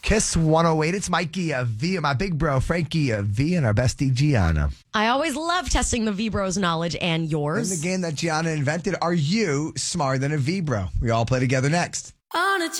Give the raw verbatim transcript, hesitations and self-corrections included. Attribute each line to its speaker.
Speaker 1: Kiss one oh eight. It's Mikey uh, V, my big bro, Frankie uh, V, and our bestie, Gianna.
Speaker 2: I always love testing the V-Bros knowledge and yours.
Speaker 1: In the game that Gianna invented, are you smarter than a V-bro? We all play together next.
Speaker 3: On a